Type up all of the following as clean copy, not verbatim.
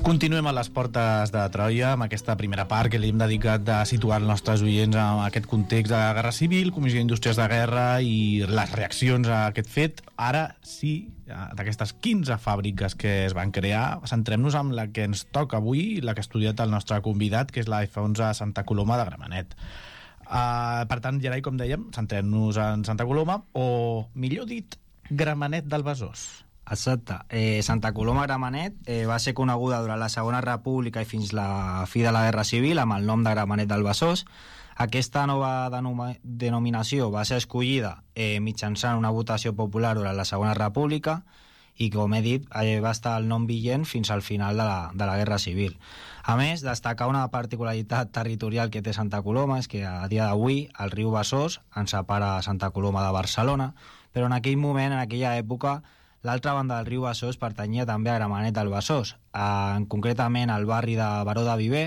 Continuem a les portes de Troia amb aquesta primera part que li hem dedicat a situar els nostres oients en aquest context de guerra civil, Comissió d'Indústries de Guerra i les reaccions a aquest fet. Ara sí, d'aquestes 15 fàbriques que es van crear, centrem-nos en la que ens toca avui, la que ha estudiat el nostre convidat, que és la F11 Santa Coloma de Gramenet. Per tant, Gerai, com dèiem, centrem-nos en Santa Coloma, o millor dit, Gramenet del Besòs. Exacte. Santa Coloma Gramenet va ser coneguda durant la Segona República i fins la fi de la Guerra Civil amb el nom de Gramenet del Besòs. Aquesta nova denominació va ser escollida mitjançant una votació popular durant la Segona República i, com he dit, va estar el nom vigent fins al final de la Guerra Civil. A més, destacar una particularitat territorial que té Santa Coloma és que a dia d'avui el riu Besòs en separa Santa Coloma de Barcelona, però en aquell moment, en aquella època, l'altra banda del riu Besòs pertanyia també a Gramenet del Besòs, concretament al barri de Baró de Viver,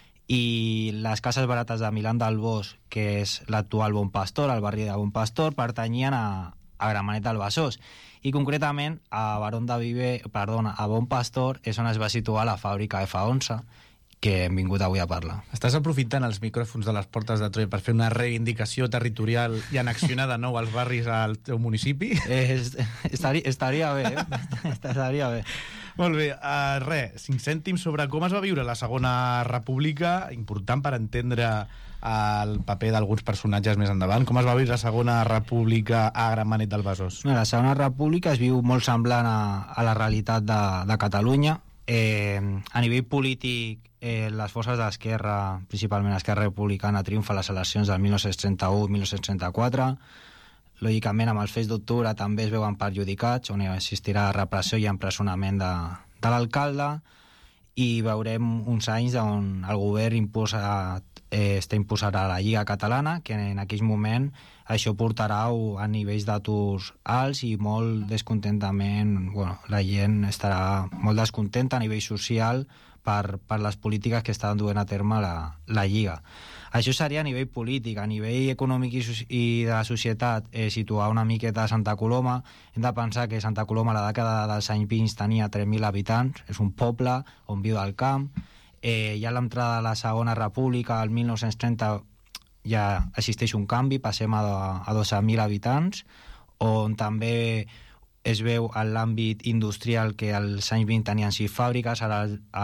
i les cases barates de Milà del Bosch, que és l'actual Bon Pastor, el barri de Bon Pastor, pertanyien a Gramenet del Besòs. I concretament a Bon Pastor és on es va situar la fàbrica F11, que hem vingut avui a parlar. Estàs aprofitant els micròfons de les portes de Troia per fer una reivindicació territorial i annexionar de nou els barris al teu municipi? Estaria bé, estaria bé. Molt bé, 5 cèntims sobre com es va viure la Segona República, important per entendre el paper d'alguns personatges més endavant. Com es va viure la Segona República a Gramenet del Besòs? La Segona República es viu molt semblant a la realitat de Catalunya. A nivell polític, les forces d'esquerra, principalment Esquerra Republicana, triomfa a les eleccions del 1931-1934. Lògicament, amb els fets d'octubre també es veuen perjudicats, on existirà repressió i empresonament de l'alcalde, i veurem uns anys on el govern està imposat a la Lliga Catalana, que en aquell moment això portarà a nivells d'aturs alts i molt descontentament. La gent estarà molt descontenta a nivell social per les polítiques que estan duent a terme la Lliga. Això seria a nivell polític. A nivell econòmic i de la societat, situar una miqueta a Santa Coloma. Hem de pensar que Santa Coloma a la dècada dels anys 20 tenia 3.000 habitants, és un poble on viu del camp. Ja a l'entrada de la Segona República, el 1930, ja existeix un canvi, passem a 12.000 habitants, on també es veu en l'àmbit industrial que als anys 20 tenien 6 fàbriques, ara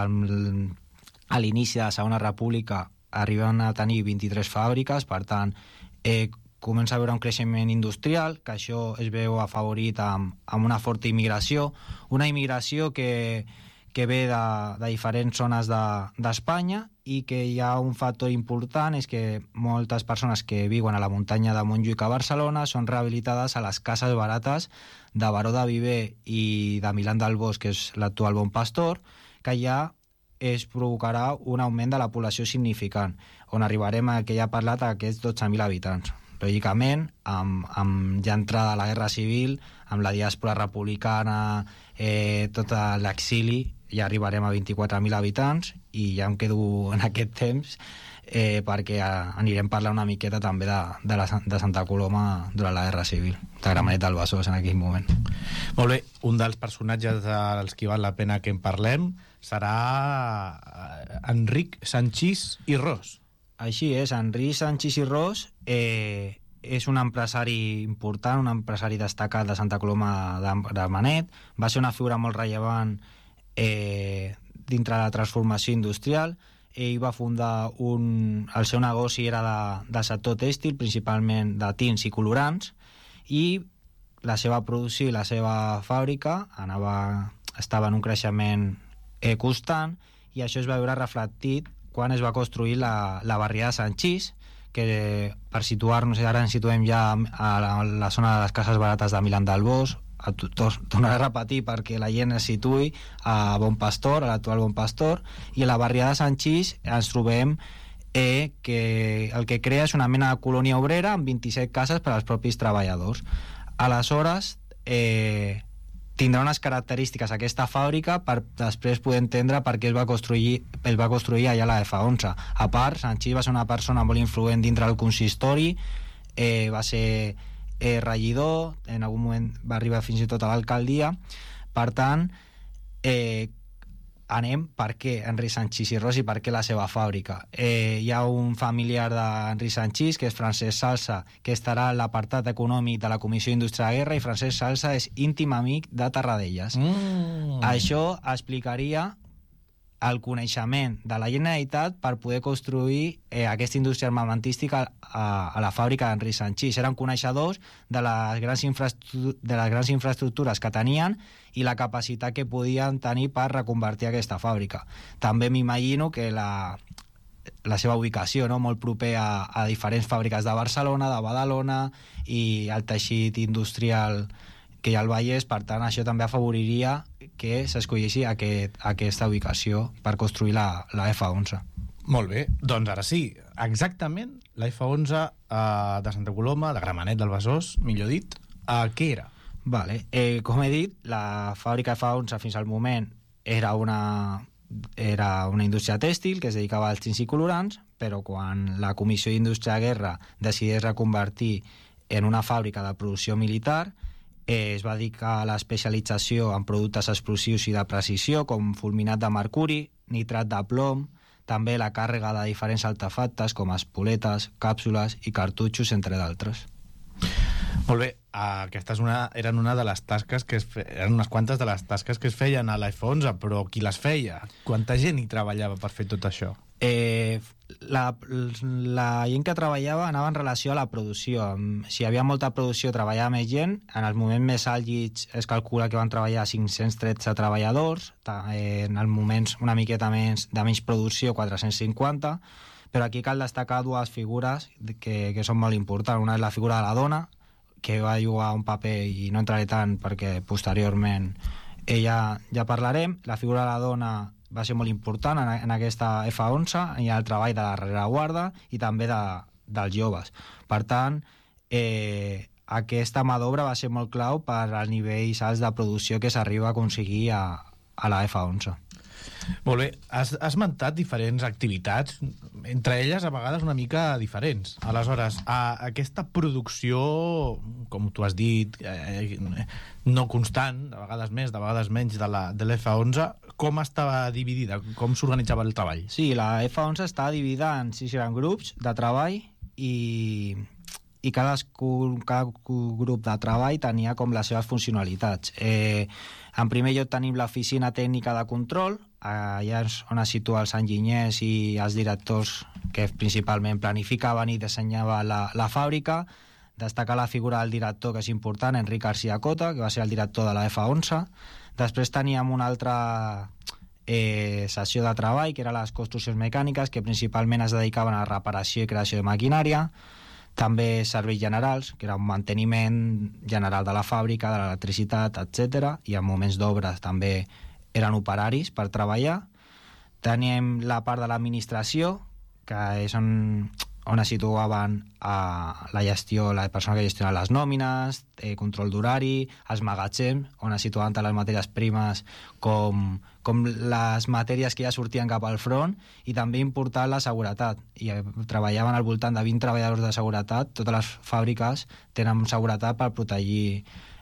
a l'inici de la Segona República arriben a tenir 23 fàbriques, per tant comença a haver un creixement industrial, que això es veu afavorit amb una forta immigració, una immigració que ve de diferents zones d'Espanya, i que hi ha un factor important, és que moltes persones que viuen a la muntanya de Montjuïc a Barcelona són rehabilitades a les cases barates de Baró de Viver i de Milà del Bosch, que és l'actual Bon Pastor, que ja es provocarà un augment de la població significant, on arribarem a que ja ha parlat a aquests 12.000 habitants. Lògicament, amb ja entrada a la Guerra Civil, amb la diàspora republicana, tot l'exili, ja arribarem a 24.000 habitants, i ja em quedo en aquest temps perquè anirem parlant una miqueta també de Santa Coloma durant la Guerra Civil, de Gramenet del Besòs en aquell moment. Molt bé, un dels personatges dels que val la pena que en parlem serà Enric Sanchís i Ros. Així és, Enric Sanchís i Ros és un empresari important, un empresari destacat de Santa Coloma de Gramenet. Va ser una figura molt rellevant dintre la transformació industrial. Ell va fundar el seu negoci era de sector tèxtil, principalment de tints i colorants, i la seva producció i la seva fàbrica estava en un creixement constant, i això es va veure reflectit quan es va construir la barriada de Sanchís, que per situar-nos, ara ens situem ja a la zona de les cases barates de Milà del Bosch. Tornaré a repetir perquè la gent es situï a Bon Pastor, a l'actual Bon Pastor, i a la barriada de Sanchís ens trobem que el que crea és una mena de colònia obrera amb 27 cases per als propis treballadors. Aleshores tindrà unes característiques aquesta fàbrica per després poder entendre per què es va construir allà la F11. A part, Sanchís va ser una persona molt influent dintre del consistori, va ser regidor, en algun moment va arribar fins i tot a l'alcaldia. Per tant, anem per què Henri Sanchis i Ros i per què la seva fàbrica. Hi ha un familiar d'Henri Sanchis, que és Francesc Salsa, que estarà a l'apartat econòmic de la Comissió d'Indústria de Guerra, i Francesc Salsa és íntim amic de Tarradellas. Això explicaria el coneixement de la Generalitat per poder construir aquesta indústria armamentística a la fàbrica d'Henri Sanchis. Eren coneixedors de les grans infraestructures que tenien i la capacitat que podien tenir per reconvertir aquesta fàbrica. També m'imagino que la seva ubicació, no? Molt proper a diferents fàbriques de Barcelona, de Badalona i el teixit industrial que hi ha al Vallès. Per tant, això també afavoriria que s'escolleixi aquesta ubicació per construir la F-11. Molt bé, doncs ara sí, exactament la F-11 de Santa Coloma, de Gramenet del Besòs, millor dit, què era? Vale. Com he dit, la fàbrica F-11 fins al moment era una indústria tèxtil que es dedicava als tints i colorants, però quan la Comissió d'Indústria de Guerra decideix reconvertir en una fàbrica de producció militar, es va dedicar a l'especialització en productes explosius i de precisió, com fulminat de mercuri, nitrat de plom, també la càrrega de diferents artefactes com espoletes, càpsules i cartutxos, entre d'altres. Molt bé, aquestes eren una de les tasques eren unes quantes de les tasques que es feien a la F-11, però qui les feia? Quanta gent hi treballava per fer tot això? La gent que treballava anava en relació a la producció. Si hi havia molta producció, treballava més gent. En els moments més àlgids es calcula que van treballar 513 treballadors, en els moments una miqueta de menys producció, 450, però aquí cal destacar dues figures que són molt importants. Una és la figura de la dona, que va jugar un paper, i no entraré tant perquè posteriorment ja parlarem. La figura de la dona va ser molt important en aquesta F-11 i el treball de la rereguarda i també dels joves. Per tant, aquesta mà d'obra va ser molt clau per als nivells alts de producció que s'arriba a aconseguir a la F-11. Molt bé, has esmentat diferents activitats, entre elles a vegades una mica diferents. Aleshores, aquesta producció, com tu has dit, no constant, de vegades més, de vegades menys, de l'F-11, com estava dividida? Com s'organitzava el treball? Sí, la F-11 estava dividida en 6 grans grups de treball i cada grup de treball tenia com les seves funcionalitats. En primer lloc tenim l'oficina tècnica de control, allà és on es situa els enginyers i els directors que principalment planificaven i dissenyaven la fàbrica. Destacar la figura del director, que és important, Enric García Cota, que va ser el director de la F-11. Després teníem una altra sessió de treball, que eren les construccions mecàniques, que principalment es dedicaven a la reparació i creació de maquinària. També serveis generals, que era un manteniment general de la fàbrica, de l'electricitat, etc. I en moments d'obres també eren operaris per treballar. Teníem la part de l'administració, que és on es situaven la gestió, la persona que gestiona les nòmines, control d'horari, els magatzems, on es situaven tant les matèries primes com les matèries que ja sortien cap al front, i també important la seguretat. I treballaven al voltant de 20 treballadors de seguretat. Totes les fàbriques tenen seguretat per protegir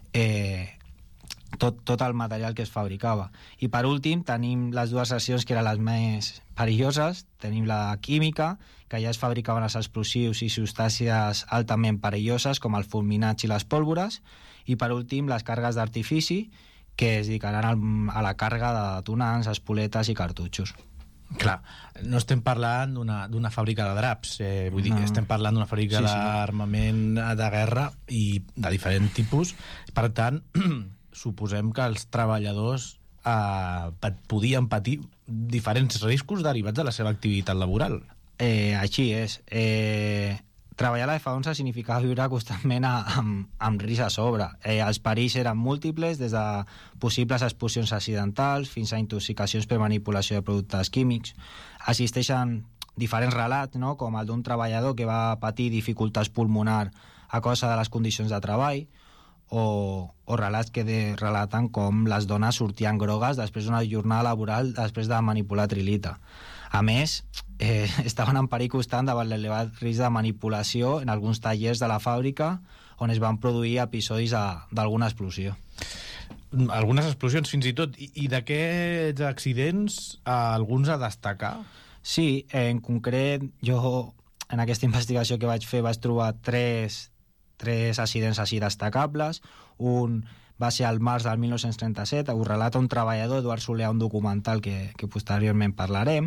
tot el material que es fabricava. I per últim tenim les dues seccions que eren les més perilloses. Tenim la química, que ja es fabricaven els explosius i substàncies altament perilloses com els fulminats i les pólvores, i per últim les càrregues d'artifici, que es dedicaran a la càrrega de detonants, espoletes i cartutxos. Clar, no estem parlant d'una fàbrica de draps, vull dir, estem parlant d'una fàbrica d'armament de guerra i de diferent tipus. Per tant, suposem que els treballadors podien patir diferents riscos derivats de la seva activitat laboral. Així és. Treballar a la F-11 significava viure constantment amb risc a sobre. Els perills eren múltiples, des de possibles explosions accidentals fins a intoxicacions per manipulació de productes químics. Existeixen diferents relats, no?, com el d'un treballador que va patir dificultats pulmonar a causa de les condicions de treball, o relats que relaten com les dones sortien grogues després d'una jornada laboral després de manipular trilita. A més, estaven en perill constant davant l'elevat risc de manipulació en alguns tallers de la fàbrica on es van produir episodis d'alguna explosió. algunes explosions fins i tot. I d'aquests accidents, alguns a destacar? Sí, en concret, jo en aquesta investigació que vaig fer vaig trobar tres accidents així destacables. Un va ser al març del 1937, ho relata un treballador, Eduard Soler, un documental que posteriorment parlarem,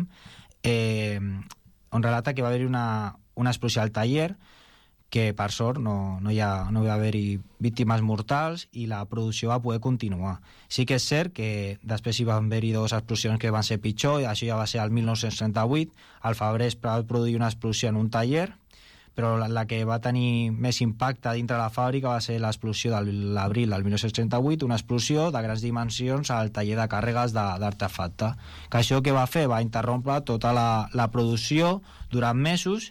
on relata que va haver-hi una explosió al taller, que per sort no va haver-hi víctimes mortals i la producció va poder continuar. Sí que és cert que després hi van haver-hi dues explosions que van ser pitjor, i això ja va ser el 1938, al febrer es va produir una explosió en un taller, però la que va tenir més impacte dintre de la fàbrica va ser l'explosió de l'abril del 1938, una explosió de grans dimensions al taller de càrregues d'artefacte, que això que va fer va interrompre tota la producció durant mesos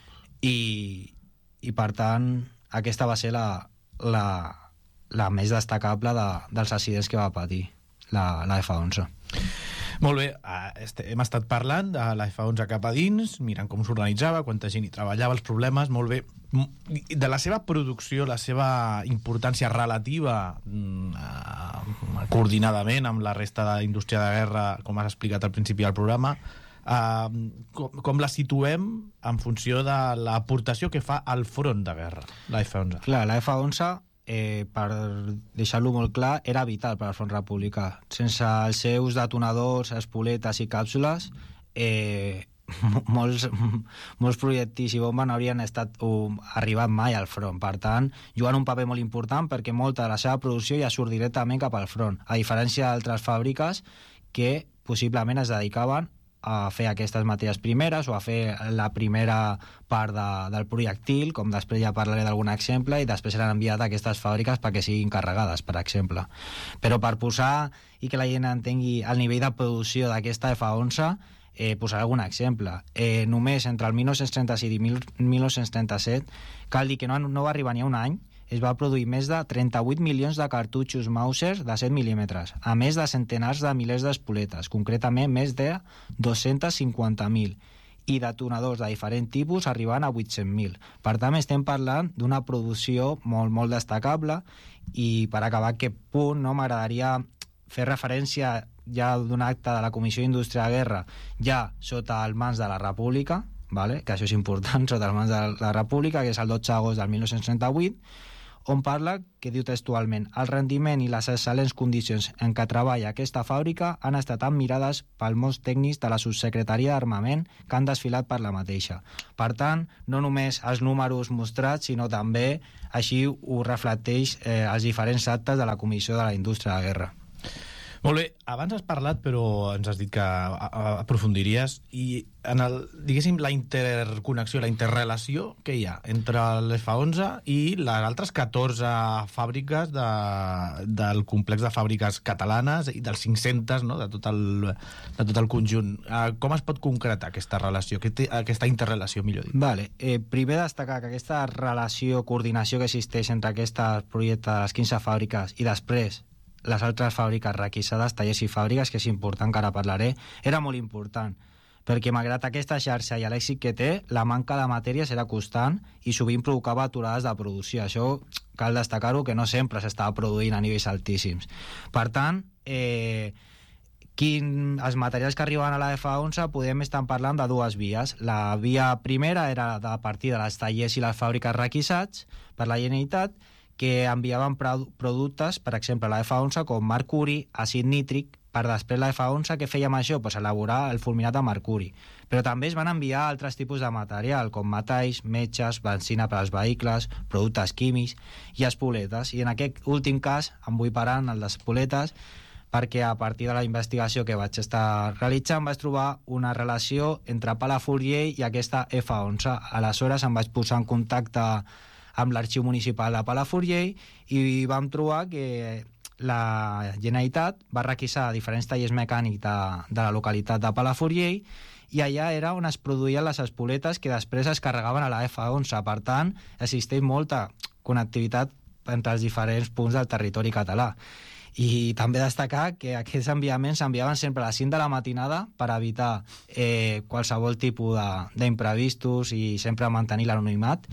i per tant aquesta va ser la més destacable dels accidents que va patir la F-11. Molt bé, hem estat parlant de la F-11 cap a dins, mirant com s'organitzava, quanta gent hi treballava, els problemes, molt bé. De la seva producció, la seva importància relativa, coordinadament amb la resta de indústria de guerra, com has explicat al principi del programa, com la situem en funció de l'aportació que fa al front de guerra, la F-11? Clar, la F-11, per deixar-lo molt clar, era vital per al front republicà. Sense els seus detonadors, espoletes i càpsules, molts projectils i bombes no haurien arribat mai al front. Per tant, juguen un paper molt important perquè molta de la seva producció ja surt directament cap al front, a diferència d'altres fàbriques que possiblement es dedicaven a fer aquestes matèries primeres o a fer la primera part del projectil, com després ja parlaré d'algun exemple, i després seran enviat a aquestes fàbriques perquè siguin carregades, per exemple. Però per posar i que la gent entengui el nivell de producció d'aquesta F-11, posaré algun exemple. Només entre el 1936 i 1937 cal dir que no va arribar ni a un any, es va produir més de 38 milions de cartutxos Mauser de 7 mil·límetres, a més de centenars de milers d'espoletes, concretament més de 250.000, i detonadors de diferent tipus arribant a 800.000. Per tant, estem parlant d'una producció molt, molt destacable, i per acabar aquest punt, m'agradaria fer referència ja d'un acte de la Comissió d'Indústria de Guerra, ja sota el mans de la República, que això és important, sota el mans de la República, que és el 12 d'agost del 1938, on parla, que diu textualment: el rendiment i les excel·lents condicions en què treballa aquesta fàbrica han estat admirades pels molts tècnics de la Subsecretaria d'Armament que han desfilat per la mateixa. Per tant, no només els números mostrats, sinó també així ho reflecteix els diferents actes de la Comissió de la Indústria de Guerra. Molt bé, abans has parlat, però ens has dit que aprofundiries, i en diguéssim, la interconnexió, la interrelació que hi ha entre l'F-11 i les altres 14 fàbriques del complex de fàbriques catalanes i dels 500, no?, de tot el conjunt. Com es pot concretar aquesta relació, aquesta interrelació, millor dit? Primer destacar que aquesta relació, coordinació que existeix entre aquest projecte de les 15 fàbriques i després les altres fàbriques requisades, tallers i fàbriques, que és important, que ara parlaré, era molt important, perquè malgrat aquesta xarxa i l'èxit que té, la manca de matèries era constant i sovint provocava aturades de producció. Això cal destacar-ho, que no sempre s'estava produint a nivells altíssims. Per tant, els materials que arribaven a la F-11 podem estar parlant de dues vies. La via primera era a partir de les tallers i les fàbriques requisats per la Generalitat, que enviaven productes, per exemple, la F-11, com mercuri, àcid nítric, per després la F-11, que fèiem això? Elaborar el fulminat de mercuri. Però també es van enviar altres tipus de material, com metalls, metges, benzina per als vehicles, productes químics i espoletes. I en aquest últim cas em vull parar en el d'espoletes, perquè a partir de la investigació que vaig estar realitzant vaig trobar una relació entre Palafrugell i aquesta F-11. Aleshores em vaig posar en contacte amb l'Arxiu Municipal de Palafrugell i vam trobar que la Generalitat va requisar diferents tallers mecànics de la localitat de Palafrugell, i allà era on es produïen les espoletes que després es carregaven a la F-11. Per tant, existeix molta connectivitat entre els diferents punts del territori català. I també destacar que aquests enviaments s'enviaven sempre a les 5 de la matinada per evitar qualsevol tipus d'imprevistos i sempre mantenir l'anonimat.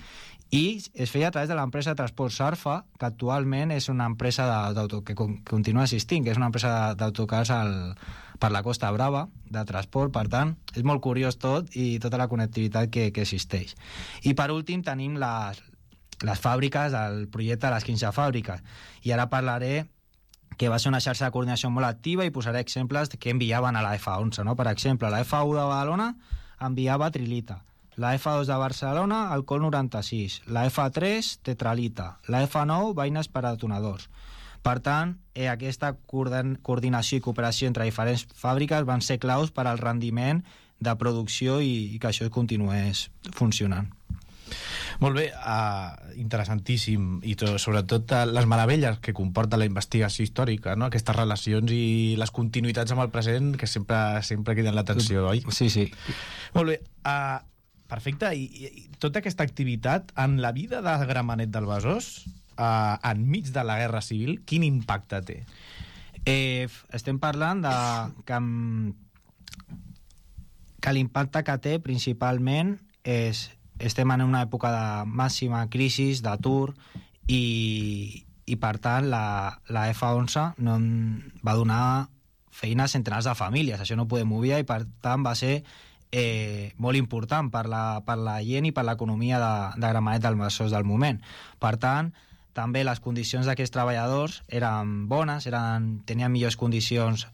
I es feia a través de l'empresa de transport Sarfa, que actualment és una empresa que continua existint, que és una empresa d'autocars per la Costa Brava, de transport. Per tant, és molt curiós tot i tota la connectivitat que existeix. I per últim tenim les fàbriques, el projecte de les 15 fàbriques. I ara parlaré que va ser una xarxa de coordinació molt activa i posaré exemples que enviaven a la F11. No? Per exemple, la F1 de Badalona enviava trilita, la F2 de Barcelona, alcohol 96, la F3, tetralita, la F9, vaines per a detonadors. Per tant, aquesta coordinació i cooperació entre diferents fàbriques van ser claus per al rendiment de producció i que això continués funcionant. Molt bé, interessantíssim, i sobretot les meravelles que comporta la investigació històrica, no? Aquestes relacions i les continuïtats amb el present que sempre criden l'atenció, oi? Sí. Molt bé, perfecte, i tota aquesta activitat en la vida de Gramenet del Besòs, enmig de la Guerra Civil, quin impacte té? Estem parlant que l'impacte que té principalment és estem en una època de màxima crisi, d'atur, i per tant la F11 no va donar feina a centenars de famílies. Això no podem obviar i per tant va ser molt important per la gent i per l'economia de Gramenet del Besòs del moment. Per tant, també les condicions d'aquests treballadors eren bones, tenien millors condicions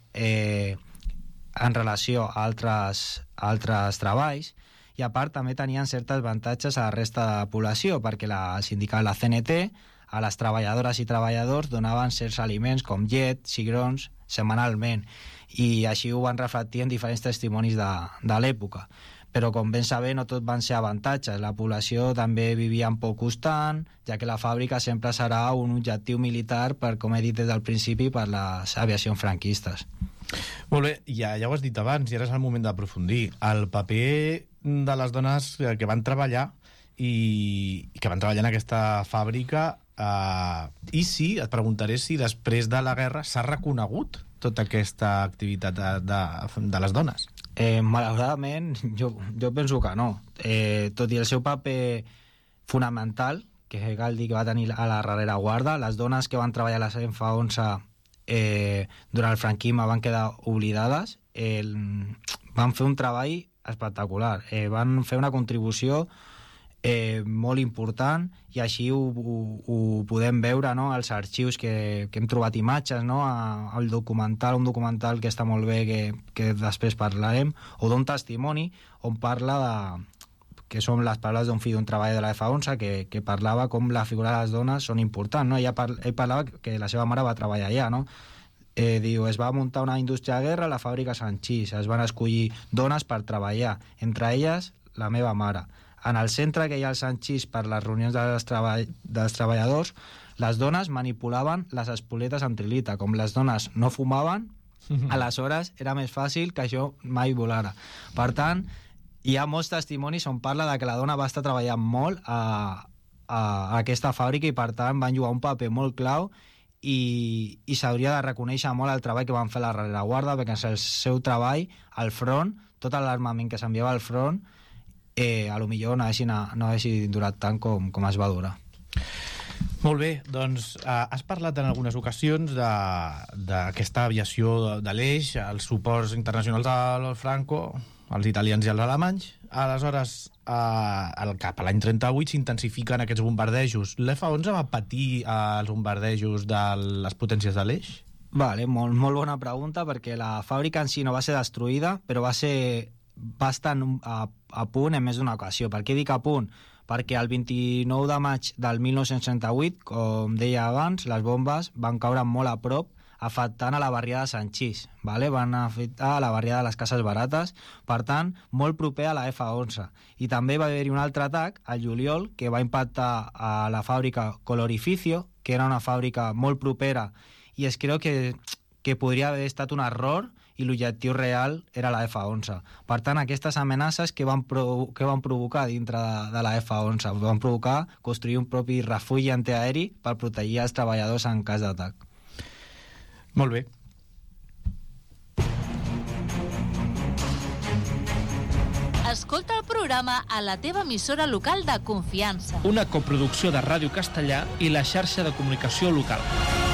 en relació a altres treballs, i a part també tenien certes avantatges a la resta de la població, perquè la sindicat, la CNT, a les treballadores i treballadors donaven certs aliments com llet, cigrons, setmanalment, i així ho van reflectir en diferents testimonis de l'època. Però com ben saber, no tot van ser avantatges. La població també vivia en por constant, ja que la fàbrica sempre serà un objectiu militar, com he dit des del principi, per les aviacions franquistes. Molt bé, ja ho has dit abans, i ara és el moment d'aprofundir. El paper de les dones que van treballar i que van treballar en aquesta fàbrica, i et preguntaré si després de la guerra s'ha reconegut tota aquesta activitat de les dones. Malauradament, jo penso que no. Tot i el seu paper fonamental, que cal dir que va tenir a la rereguarda, les dones que van treballar a la F11 durant el franquisme van quedar oblidades. Van fer un treball espectacular, van fer una contribució molt important, i així ho podem veure, no? Als arxius que hem trobat imatges, no? Un documental que està molt bé, que després parlarem, o d'un testimoni on parla que són les paraules d'un fill d'un treball de la F11 que parlava com la figura de les dones són importants, no? Ell parlava que la seva mare va treballar allà, no? Diu, es va muntar una indústria de guerra a la fàbrica Sanchís, es van escollir dones per treballar, entre elles la meva mare. En el centre que hi ha al Sanchís per les reunions dels treballadors, les dones manipulaven les espoletes amb trilita. Com les dones no fumaven, aleshores era més fàcil que això mai volara. Per tant, hi ha molts testimonis on parla de que la dona va estar treballant molt a aquesta fàbrica, i per tant van jugar un paper molt clau, i s'hauria de reconèixer molt el treball que van fer a la rereguarda, perquè en el seu treball al front, tot l'armament que s'enviava al front, a lo millor no haguessin durat tant com es va durar. Molt bé, doncs has parlat en algunes ocasions d'aquesta aviació de l'Eix, els suports internacionals al Franco, els italians i els alemanys. Aleshores, cap a l'any 38 s'intensifiquen aquests bombardejos. L'F11 va patir els bombardejos de les potències de l'Eix? Vale, molt bona pregunta, perquè la fàbrica en si no va ser destruïda, però va estar a punt en més d'una ocasió. Per què dic a punt? Perquè el 29 de maig del 1968, com deia abans, les bombes van caure molt a prop, afectant a la barriada de Sanchís, vale? Van afectar a la barriada de les Cases Barates, per tant, molt proper a la F11. I també va haver-hi un altre atac, al juliol, que va impactar a la fàbrica Colorificio, que era una fàbrica molt propera, i es creu que podria haver estat un error, i l'objectiu real era la F11. Per tant, aquestes amenaces que van provocar dintre de la F11 van provocar construir un propi refugi antiaeri per protegir els treballadors en cas d'atac. Molt bé. Escolta el programa a la teva emissora local de confiança. Una coproducció de Ràdio Castellà i la xarxa de comunicació local.